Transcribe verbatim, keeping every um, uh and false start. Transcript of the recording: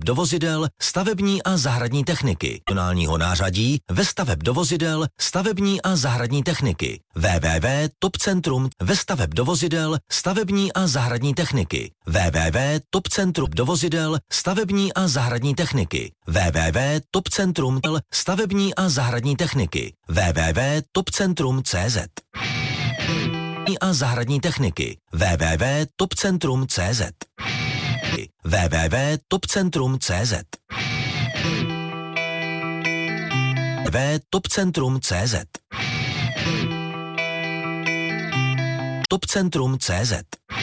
do vozidel, stavební a zahradní techniky, tonálního nářadí ve staveb do vozidel, stavební a zahradní techniky, www tečka topcentrum ve staveb do vozidel, stavební a zahradní techniky, www tečka topcentrum do vozidel, stavební a zahradní techniky, www tečka topcentrum stavební a zahradní techniky, www tečka topcentrum tečka cz a zahradní techniky, www tečka topcentrum tečka cz www tečka topcentrum tečka cz www tečka topcentrum tečka cz Topcentrum tečka cz